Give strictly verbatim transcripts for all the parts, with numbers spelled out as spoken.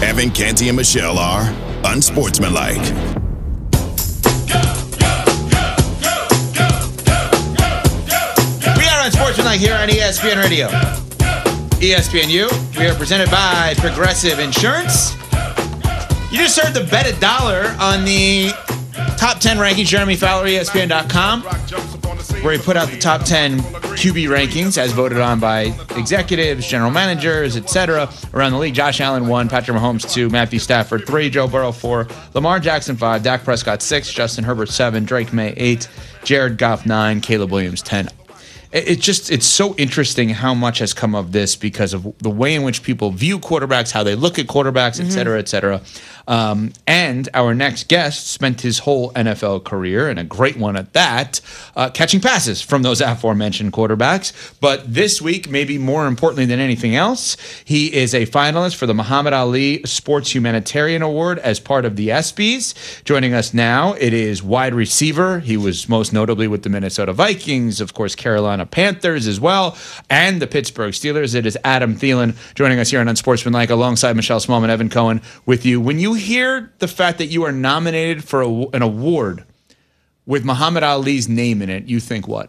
Evan, Canty, and Michelle are unsportsmanlike. We are unsportsmanlike here on E S P N Radio. E S P N U, we are presented by Progressive Insurance. You just heard the bet a dollar on the top ten rankings, Jeremy Fowler, E S P N dot com, where he put out the top ten Q B rankings as voted on by executives, general managers, et cetera around the league. Josh Allen one, Patrick Mahomes two, Matthew Stafford three, Joe Burrow four, Lamar Jackson five, Dak Prescott six, Justin Herbert seven, Drake May eight, Jared Goff nine, Caleb Williams ten. It just, it's so interesting how much has come of this because of the way in which people view quarterbacks, how they look at quarterbacks, et cetera, et cetera. Um, and our next guest spent his whole N F L career, and a great one at that, uh, catching passes from those aforementioned quarterbacks. But this week, maybe more importantly than anything else, he is a finalist for the Muhammad Ali Sports Humanitarian Award as part of the ESPYs. Joining us now, it is wide receiver. He was most notably with the Minnesota Vikings, of course, Carolina Panthers as well, and the Pittsburgh Steelers. It is Adam Thielen joining us here on Unsportsmanlike alongside Michelle Smallman, Evan Cohen with you. When you hear the fact that you are nominated for a, an award with Muhammad Ali's name in it, you think what?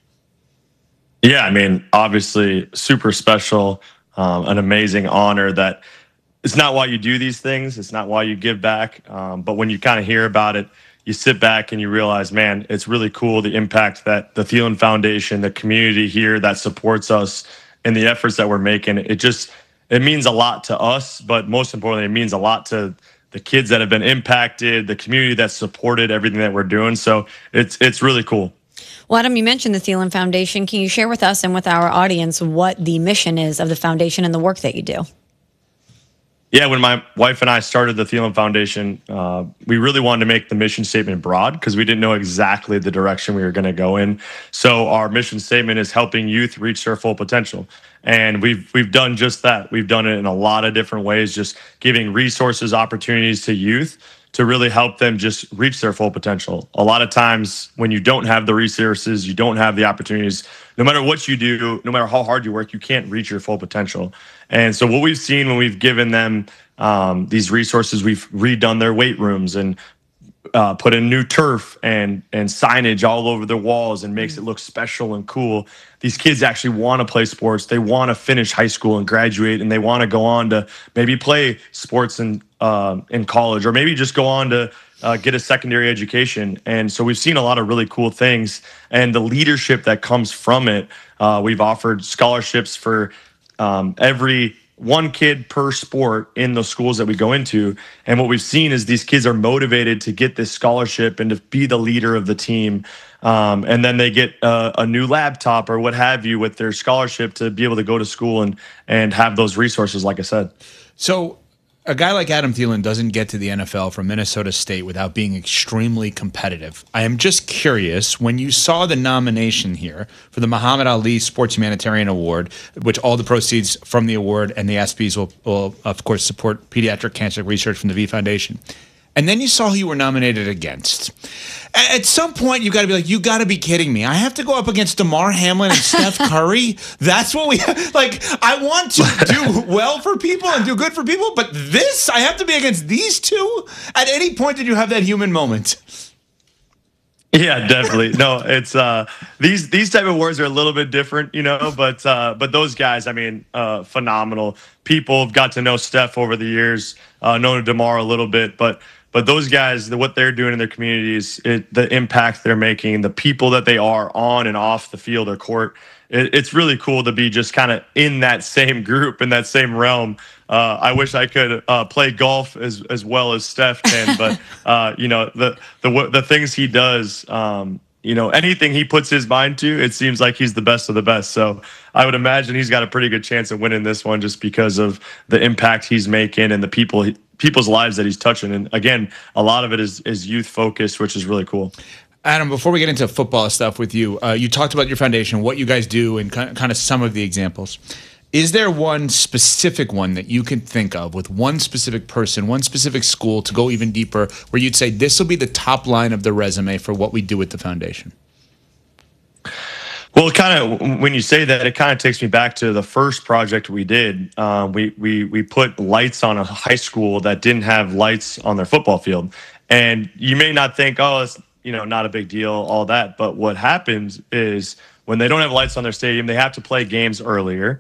Yeah, I mean, obviously super special, um, an amazing honor that it's not why you do these things. It's not why you give back. Um, but when you kind of hear about it, you sit back and you realize, man, it's really cool the impact that the Thielen Foundation, the community here that supports us and the efforts that we're making. It just, it means a lot to us, but most importantly, it means a lot to the kids that have been impacted, the community that supported everything that we're doing. So it's it's really cool. Well, Adam, you mentioned the Thielen Foundation. Can you share with us and with our audience what the mission is of the foundation and the work that you do? Yeah, when my wife and I started the Thielen Foundation, uh, we really wanted to make the mission statement broad because we didn't know exactly the direction we were going to go in. So our mission statement is helping youth reach their full potential. And we've we've done just that. We've done it in a lot of different ways, just giving resources, opportunities to youth to really help them just reach their full potential. A lot of times when you don't have the resources, you don't have the opportunities, no matter what you do, no matter how hard you work, you can't reach your full potential. And so what we've seen when we've given them um, these resources, we've redone their weight rooms and uh, put in new turf and and signage all over their walls and makes it look special and cool. These kids actually want to play sports. They want to finish high school and graduate, and they want to go on to maybe play sports in, uh, in college, or maybe just go on to uh, get a secondary education. And so we've seen a lot of really cool things, and the leadership that comes from it. Uh, we've offered scholarships for um, every one kid per sport in the schools that we go into. And what we've seen is these kids are motivated to get this scholarship and to be the leader of the team. Um, and then they get a, a new laptop or what have you with their scholarship to be able to go to school and, and have those resources, like I said. So a guy like Adam Thielen doesn't get to the N F L from Minnesota State without being extremely competitive. I am just curious, when you saw the nomination here for the Muhammad Ali Sports Humanitarian Award, which all the proceeds from the award and the ESPYs will, will of course, support pediatric cancer research from the V Foundation, and then you saw who you were nominated against. At some point, you got to be like, you got to be kidding me. I have to go up against DeMar Hamlin and Steph Curry? That's what we – like, I want to do well for people and do good for people, but this, I have to be against these two? At any point did you have that human moment? Yeah, definitely. No, it's uh, these these type of awards are a little bit different, you know, but uh, but those guys, I mean, uh, phenomenal. People have got to know Steph over the years, uh, known DeMar a little bit, but But those guys, what they're doing in their communities, it, the impact they're making, the people that they are on and off the field or court, it, it's really cool to be just kind of in that same group, in that same realm. Uh, I wish I could uh, play golf as as well as Steph can, but uh, you know the the the things he does. Um, You know, anything he puts his mind to, it seems like he's the best of the best. So I would imagine he's got a pretty good chance of winning this one just because of the impact he's making and the people he, people's lives that he's touching. And again, a lot of it is is youth focused, which is really cool. Adam, before we get into football stuff with you, uh, you talked about your foundation, what you guys do, and kind of, kind of some of the examples. Is there one specific one that you can think of with one specific person, one specific school to go even deeper where you'd say this will be the top line of the resume for what we do with the foundation? Well, kind of when you say that, it kind of takes me back to the first project we did. Um, we we we put lights on a high school that didn't have lights on their football field, and you may not think, oh, it's you know not a big deal, all that. But what happens is when they don't have lights on their stadium, they have to play games earlier.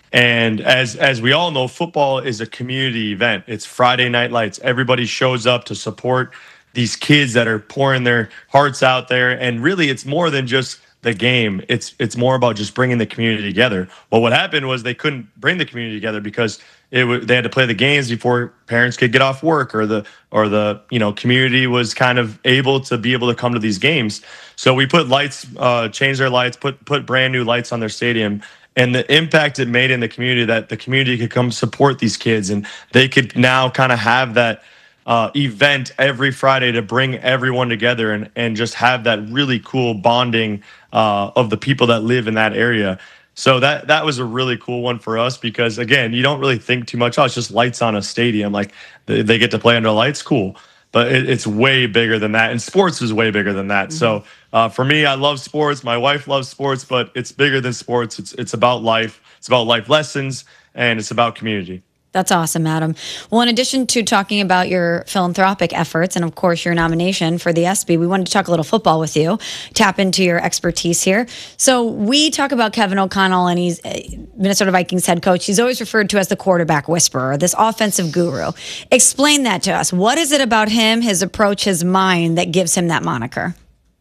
And as as we all know, football is a community event. It's Friday night lights. Everybody shows up to support these kids that are pouring their hearts out there, and really, it's more than just the game. It's it's more about just bringing the community together. Well, what happened was they couldn't bring the community together because it w- they had to play the games before parents could get off work, or the or the you know community was kind of able to be able to come to these games. So we put lights, uh, changed their lights, put put brand new lights on their stadium. And the impact it made in the community, that the community could come support these kids, and they could now kind of have that uh, event every Friday to bring everyone together and, and just have that really cool bonding uh, of the people that live in that area. So that that was a really cool one for us because, again, you don't really think too much. Oh, it's just lights on a stadium. Like they, they get to play under lights. Cool. But it, it's way bigger than that. And sports is way bigger than that. Mm-hmm. So uh, for me, I love sports. My wife loves sports, but it's bigger than sports. It's it's about life. It's about life lessons, and it's about community. That's awesome, Adam. Well, in addition to talking about your philanthropic efforts and, of course, your nomination for the ESPY, we wanted to talk a little football with you, tap into your expertise here. So we talk about Kevin O'Connell, and he's Minnesota Vikings head coach. He's always referred to as the quarterback whisperer, this offensive guru. Explain that to us. What is it about him, his approach, his mind that gives him that moniker?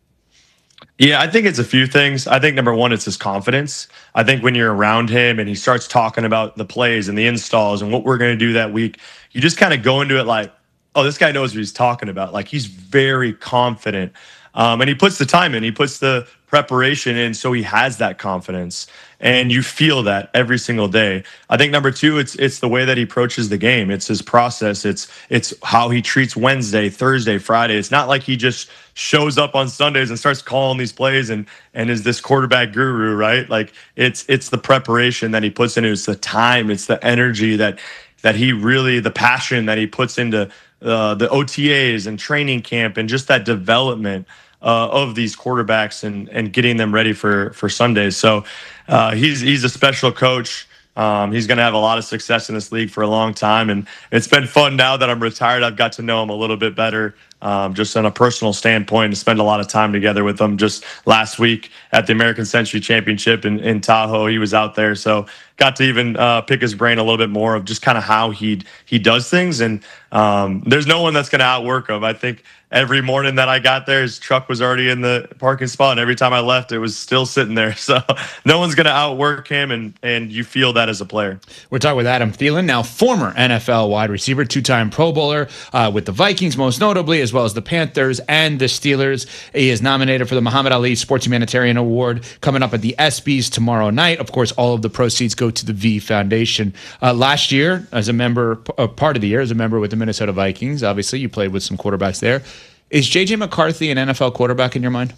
Yeah, I think it's a few things. I think number one, it's his confidence. I think when you're around him and he starts talking about the plays and the installs and what we're going to do that week, you just kind of go into it like, oh, this guy knows what he's talking about. Like he's very confident. Um, and he puts the time in, he puts the preparation in, so he has that confidence. And you feel that every single day. I think number two, it's it's the way that he approaches the game. It's his process. It's it's how he treats Wednesday, Thursday, Friday. It's not like he just shows up on Sundays and starts calling these plays and and is this quarterback guru, right? Like it's it's the preparation that he puts into. It's the time. It's the energy that that he really, the passion that he puts into uh, the O T As and training camp and just that development uh, of these quarterbacks and and getting them ready for for Sundays. So uh, he's he's a special coach. Um, he's going to have a lot of success in this league for a long time. And it's been fun now that I'm retired. I've got to know him a little bit better, um, just on a personal standpoint, and spend a lot of time together with him. Just last week at the American Century Championship in, in Tahoe, he was out there. So got to even uh, pick his brain a little bit more of just kind of how he he does things. And um, there's no one that's going to outwork him. I think every morning that I got there, his truck was already in the parking spot, and every time I left, it was still sitting there. So no one's going to outwork him, and and you feel that as a player. We're talking with Adam Thielen, now former N F L wide receiver, two-time Pro Bowler uh, with the Vikings, most notably, as well as the Panthers and the Steelers. He is nominated for the Muhammad Ali Sports Humanitarian Award coming up at the ESPYs tomorrow night. Of course, all of the proceeds go to the V Foundation. Uh, last year, as a member, uh, part of the year, as a member with the Minnesota Vikings, obviously you played with some quarterbacks there. Is J J McCarthy an N F L quarterback in your mind?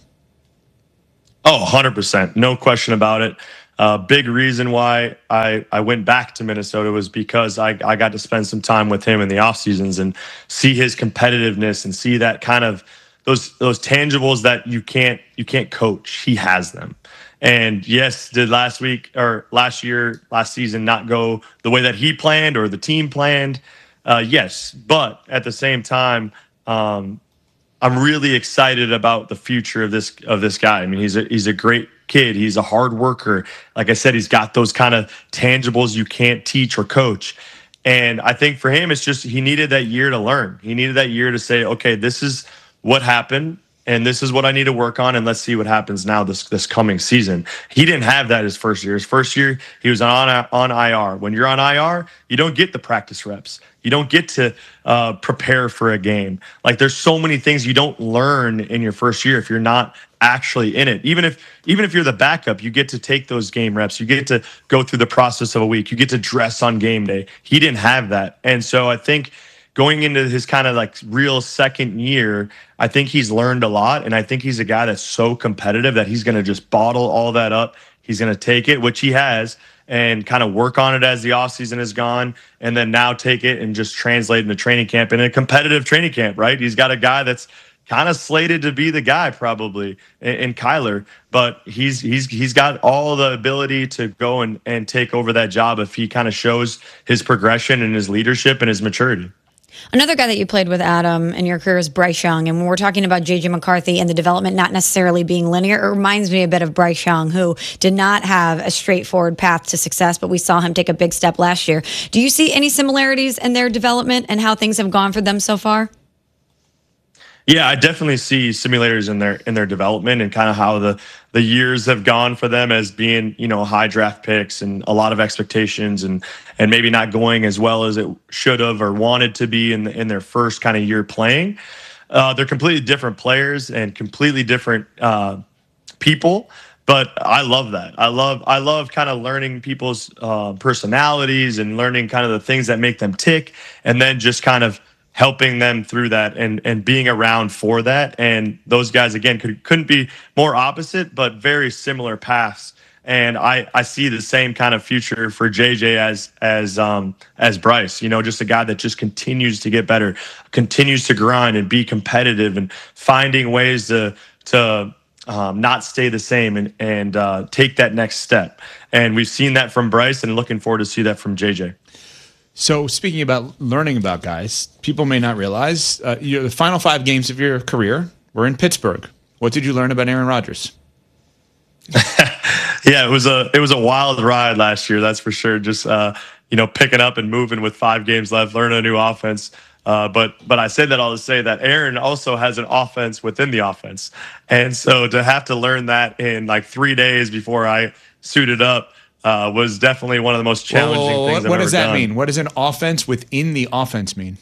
Oh, one hundred percent. No question about it. Uh, big reason why I, I went back to Minnesota was because I, I got to spend some time with him in the off seasons and see his competitiveness and see that kind of those those tangibles that you can't you can't coach. He has them. And yes, did last week or last year, last season not go the way that he planned or the team planned? Uh, yes, but at the same time, um, I'm really excited about the future of this of this guy. I mean, he's a he's a great kid. He's a hard worker. Like I said, he's got those kind of tangibles you can't teach or coach. And I think for him, it's just he needed that year to learn. He needed that year to say, okay, this is what happened, and this is what I need to work on, and let's see what happens now this this coming season. He didn't have that his first year. His first year, he was on on I R. When you're on I R, you don't get the practice reps. You don't get to uh, prepare for a game. Like there's so many things you don't learn in your first year if you're not actually in it. Even if even if you're the backup, you get to take those game reps. You get to go through the process of a week. You get to dress on game day. He didn't have that. And so I think going into his kind of like real second year, I think he's learned a lot. And I think he's a guy that's so competitive that he's going to just bottle all that up. He's going to take it, which he has, and kind of work on it as the offseason is gone, and then now take it and just translate into training camp in a competitive training camp, right? He's got a guy that's kind of slated to be the guy probably in, in Kyler, but he's he's he's got all the ability to go and, and take over that job if he kind of shows his progression and his leadership and his maturity. Another guy that you played with, Adam, in your career is Bryce Young. And when we're talking about J J McCarthy and the development not necessarily being linear, it reminds me a bit of Bryce Young, who did not have a straightforward path to success, but we saw him take a big step last year. Do you see any similarities in their development and how things have gone for them so far? Yeah, I definitely see similarities in their in their development and kind of how the the years have gone for them as being, you know, high draft picks and a lot of expectations and and maybe not going as well as it should have or wanted to be in the, in their first kind of year playing. Uh, they're completely different players and completely different uh, people. But I love that. I love I love kind of learning people's uh, personalities and learning kind of the things that make them tick, and then just kind of helping them through that and and being around for that. And those guys, again, could, couldn't be more opposite, but very similar paths. And I, I see the same kind of future for J J as as um as Bryce, you know, just a guy that just continues to get better, continues to grind and be competitive and finding ways to to um, not stay the same and and uh, take that next step. And we've seen that from Bryce and looking forward to see that from J J. So speaking about learning about guys, people may not realize uh, you know, the final five games of your career were in Pittsburgh. What did you learn about Aaron Rodgers? Yeah, it was a it was a wild ride last year, that's for sure. Just uh, you know, picking up and moving with five games left, learning a new offense. Uh, but but I say that all to say that Aaron also has an offense within the offense, and so to have to learn that in like three days before I suited up. Uh, was definitely one of the most challenging whoa, whoa, whoa. things I've What ever does that done. mean? What does an offense within the offense mean?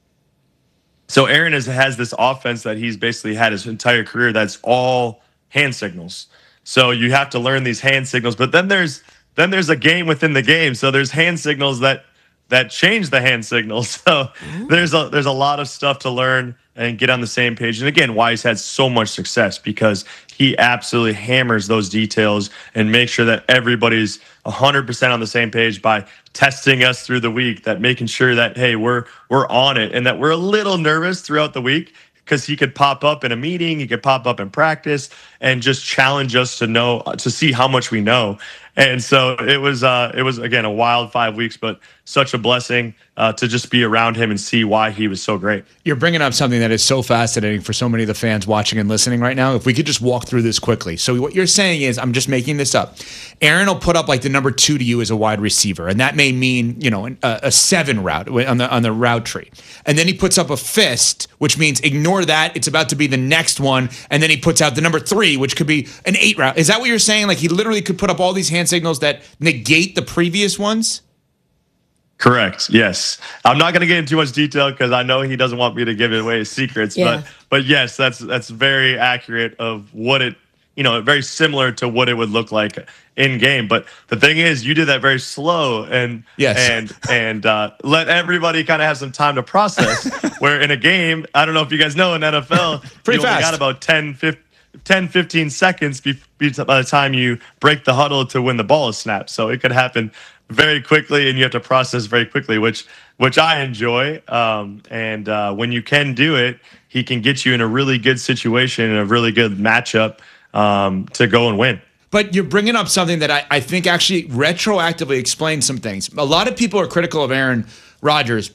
So Aaron is, has this offense that he's basically had his entire career that's all hand signals. So you have to learn these hand signals, but then there's then there's a game within the game. So there's hand signals that that change the hand signals. So there's a there's a lot of stuff to learn and get on the same page. And again, why he's had so much success, because he absolutely hammers those details and makes sure that everybody's one hundred percent on the same page by testing us through the week, that making sure that, hey, we're we're on it, and that we're a little nervous throughout the week because he could pop up in a meeting, he could pop up in practice and just challenge us to know, to see how much we know. And so it was, uh, it was again, a wild five weeks, but such a blessing uh, to just be around him and see why he was so great. You're bringing up something that is so fascinating for so many of the fans watching and listening right now. If we could just walk through this quickly. So what you're saying is, I'm just making this up. Aaron will put up like the number two to you as a wide receiver, and that may mean, you know, a, a seven route on the on the route tree. And then he puts up a fist, which means ignore that. It's about to be the next one. And then he puts out the number three, which could be an eight route. Is that what you're saying? Like he literally could put up all these hand signals that negate the previous ones? Correct. Yes. I'm not going to get into too much detail because I know he doesn't want me to give away his secrets, Yeah. but but yes, that's that's very accurate of what it, you know, very similar to what it would look like in game. But the thing is, you did that very slow and Yes. and and uh, let everybody kind of have some time to process. Where in a game, I don't know if you guys know in N F L, Pretty you only fast. got about ten, fifteen seconds be, be, by the time you break the huddle to when the ball is snapped. So it could happen very quickly, and you have to process very quickly, which which I enjoy. Um, and uh, when you can do it, he can get you in a really good situation and a really good matchup um, to go and win. But you're bringing up something that I, I think actually retroactively explains some things. A lot of people are critical of Aaron Rodgers